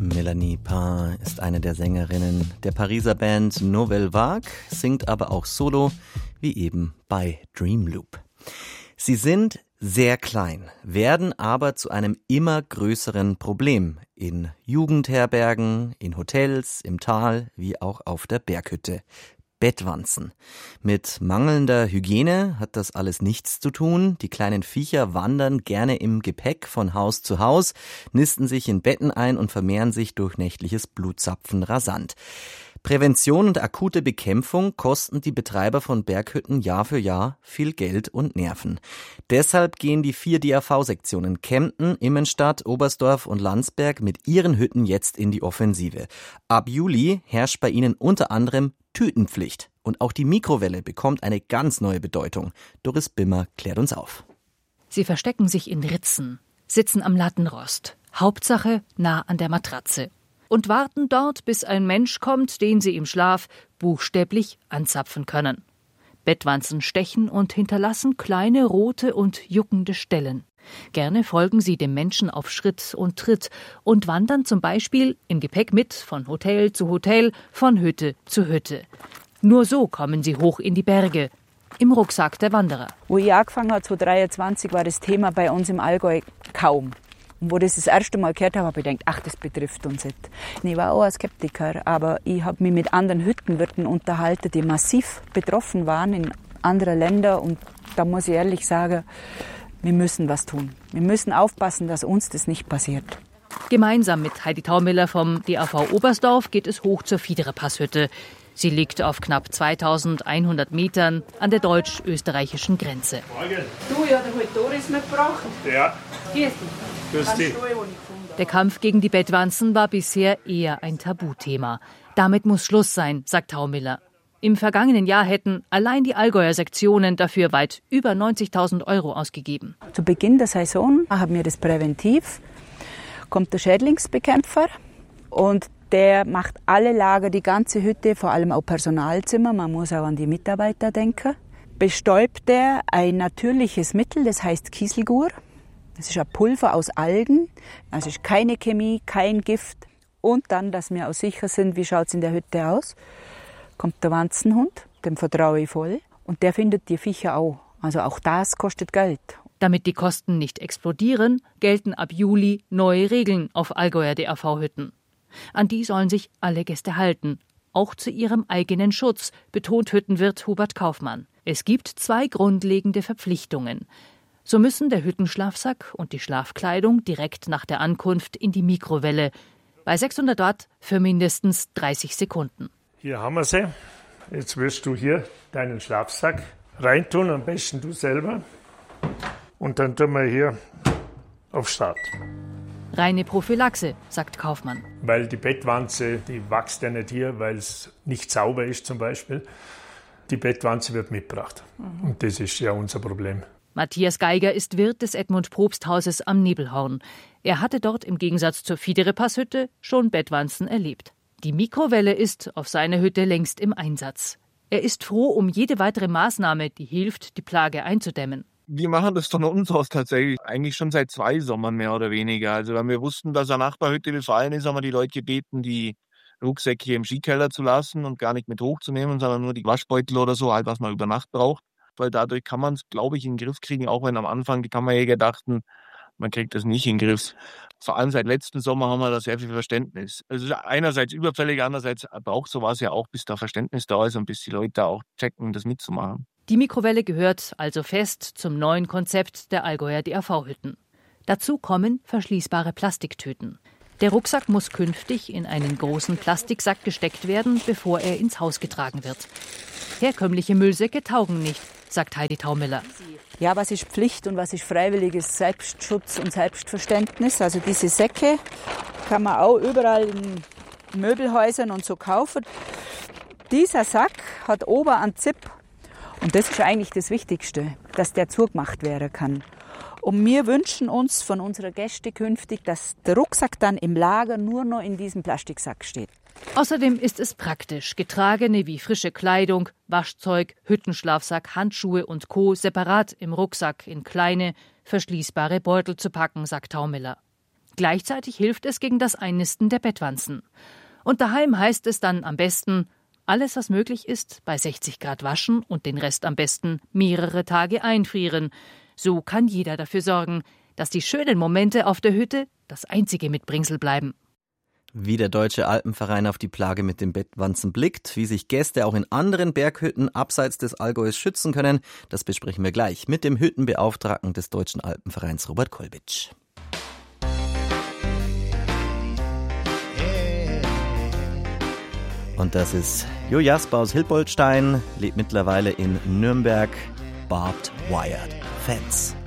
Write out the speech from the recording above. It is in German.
Melanie Paar ist eine der Sängerinnen der Pariser Band Nouvelle Vague, singt aber auch solo, wie eben bei Dream Loop. Sie sind sehr klein, werden aber zu einem immer größeren Problem in Jugendherbergen, in Hotels, im Tal, wie auch auf der Berghütte. Bettwanzen. Mit mangelnder Hygiene hat das alles nichts zu tun. Die kleinen Viecher wandern gerne im Gepäck von Haus zu Haus, nisten sich in Betten ein und vermehren sich durch nächtliches Blutzapfen rasant. Prävention und akute Bekämpfung kosten die Betreiber von Berghütten Jahr für Jahr viel Geld und Nerven. Deshalb gehen die 4 DAV-Sektionen Kempten, Immenstadt, Oberstdorf und Landsberg mit ihren Hütten jetzt in die Offensive. Ab Juli herrscht bei ihnen unter anderem Tütenpflicht. Und auch die Mikrowelle bekommt eine ganz neue Bedeutung. Doris Bimmer klärt uns auf. Sie verstecken sich in Ritzen, sitzen am Lattenrost, Hauptsache nah an der Matratze. Und warten dort, bis ein Mensch kommt, den sie im Schlaf buchstäblich anzapfen können. Bettwanzen stechen und hinterlassen kleine rote und juckende Stellen. Gerne folgen sie dem Menschen auf Schritt und Tritt und wandern zum Beispiel im Gepäck mit von Hotel zu Hotel, von Hütte zu Hütte. Nur so kommen sie hoch in die Berge, im Rucksack der Wanderer. Wo ich angefangen habe, 2023, war das Thema bei uns im Allgäu kaum. Und wo ich das erste Mal gehört habe, habe ich gedacht, ach, das betrifft uns nicht. Ich war auch ein Skeptiker, aber ich habe mich mit anderen Hüttenwirten unterhalten, die massiv betroffen waren in anderen Ländern. Und da muss ich ehrlich sagen, wir müssen was tun. Wir müssen aufpassen, dass uns das nicht passiert. Gemeinsam mit Heidi Taumiller vom DAV Oberstdorf geht es hoch zur Fiederer-Passhütte. Sie liegt auf knapp 2100 Metern an der deutsch-österreichischen Grenze. Morgen. Du, ja, der hat Doris mitgebracht. Ja. Grüß dich. Der Kampf gegen die Bettwanzen war bisher eher ein Tabuthema. Damit muss Schluss sein, sagt Taumiller. Im vergangenen Jahr hätten allein die Allgäuer Sektionen dafür weit über 90.000 € ausgegeben. Zu Beginn der Saison haben wir das präventiv. Kommt der Schädlingsbekämpfer und der macht alle Lager, die ganze Hütte, vor allem auch Personalzimmer. Man muss auch an die Mitarbeiter denken. Bestäubt er ein natürliches Mittel, das heißt Kieselgur. Das ist ein Pulver aus Algen. Also ist keine Chemie, kein Gift. Und dann, dass wir auch sicher sind, wie schaut es in der Hütte aus, kommt der Wanzenhund, dem vertraue ich voll. Und der findet die Viecher auch. Also auch das kostet Geld. Damit die Kosten nicht explodieren, gelten ab Juli neue Regeln auf Allgäuer DAV-Hütten. An die sollen sich alle Gäste halten. Auch zu ihrem eigenen Schutz, betont Hüttenwirt Hubert Kaufmann. Es gibt 2 grundlegende Verpflichtungen. So müssen der Hüttenschlafsack und die Schlafkleidung direkt nach der Ankunft in die Mikrowelle. Bei 600 Watt für mindestens 30 Sekunden. Hier haben wir sie. Jetzt wirst du hier deinen Schlafsack reintun, am besten du selber. Und dann tun wir hier auf Start. Reine Prophylaxe, sagt Kaufmann. Weil die Bettwanze, die wächst ja nicht hier, weil es nicht sauber ist zum Beispiel. Die Bettwanze wird mitgebracht. Und das ist ja unser Problem. Matthias Geiger ist Wirt des Edmund-Probst-Hauses am Nebelhorn. Er hatte dort im Gegensatz zur Fiederer-Passhütte schon Bettwanzen erlebt. Die Mikrowelle ist auf seiner Hütte längst im Einsatz. Er ist froh um jede weitere Maßnahme, die hilft, die Plage einzudämmen. Wir machen das von uns aus tatsächlich eigentlich schon seit 2 Sommern mehr oder weniger. Also wenn wir wussten, dass eine Nachbarhütte befallen ist, haben wir die Leute gebeten, die Rucksäcke im Skikeller zu lassen und gar nicht mit hochzunehmen, sondern nur die Waschbeutel oder so, halt was man über Nacht braucht. Weil dadurch kann man es, glaube ich, in den Griff kriegen, auch wenn am Anfang die Kammerjäger dachten, man kriegt das nicht in den Griff. Vor allem seit letzten Sommer haben wir da sehr viel Verständnis. Also einerseits überfällig, andererseits braucht sowas ja auch, bis da Verständnis da ist und bis die Leute da auch checken, das mitzumachen. Die Mikrowelle gehört also fest zum neuen Konzept der Allgäuer DAV-Hütten. Dazu kommen verschließbare Plastiktüten. Der Rucksack muss künftig in einen großen Plastiksack gesteckt werden, bevor er ins Haus getragen wird. Herkömmliche Müllsäcke taugen nicht, sagt Heidi Taumiller. Ja, was ist Pflicht und was ist freiwilliges Selbstschutz und Selbstverständnis? Also diese Säcke kann man auch überall in Möbelhäusern und so kaufen. Dieser Sack hat oben einen Zip und das ist eigentlich das Wichtigste, dass der zugemacht werden kann. Und wir wünschen uns von unserer Gäste künftig, dass der Rucksack dann im Lager nur noch in diesem Plastiksack steht. Außerdem ist es praktisch, getragene wie frische Kleidung, Waschzeug, Hüttenschlafsack, Handschuhe und Co. separat im Rucksack in kleine, verschließbare Beutel zu packen, sagt Taumiller. Gleichzeitig hilft es gegen das Einnisten der Bettwanzen. Und daheim heißt es dann am besten, alles, was möglich ist, bei 60 Grad waschen und den Rest am besten mehrere Tage einfrieren. So kann jeder dafür sorgen, dass die schönen Momente auf der Hütte das einzige Mitbringsel bleiben. Wie der Deutsche Alpenverein auf die Plage mit den Bettwanzen blickt, wie sich Gäste auch in anderen Berghütten abseits des Allgäus schützen können, das besprechen wir gleich mit dem Hüttenbeauftragten des Deutschen Alpenvereins, Robert Kolbitsch. Und das ist Jo Jasper aus Hilpoltstein, lebt mittlerweile in Nürnberg. Barbed Wired Fence.